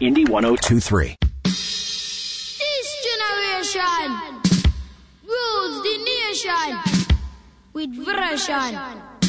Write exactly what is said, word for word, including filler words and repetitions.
Indy one oh two point three. This generation rules the nation with version.